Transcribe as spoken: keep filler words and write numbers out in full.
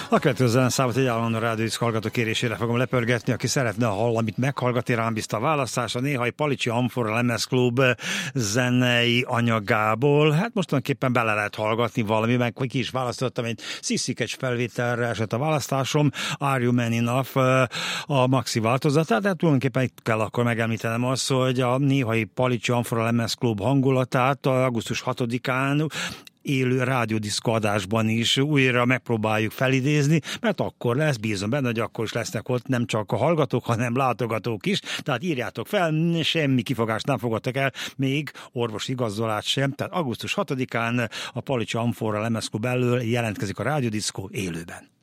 A következő számot egy állandó rádiódiszk hallgató kérésére fogom lepörgetni, aki szeretne valamit meghallgatni, rám bízta a választás, a néhai Palicsi Amfora Lemezklub zenei anyagából. Hát mostanképpen bele lehet hallgatni valami, meg ki is választottam, egy Sziszikecs felvételre esett a választásom, Are You Man Enough a maxi változatát, de tulajdonképpen itt kell akkor megemlítenem azt, hogy a néhai Palicsi Amfora Lemezklub hangulatát augusztus hatodikán élő rádiódiszko adásban is újra megpróbáljuk felidézni, mert akkor lesz, bízom benne, hogy akkor is lesznek ott nem csak a hallgatók, hanem látogatók is, tehát írjátok fel, semmi kifogást nem fogadtak el, még orvosi igazolát sem, tehát augusztus hatodikán a Palicsi Amfora Lemezklub elől jelentkezik a rádiódiszko élőben.